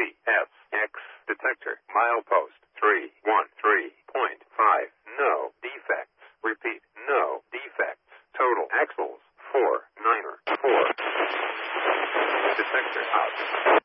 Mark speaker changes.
Speaker 1: CSX detector. Milepost 313.5. No defects. Repeat, no defects. Total axles 494. Detector out.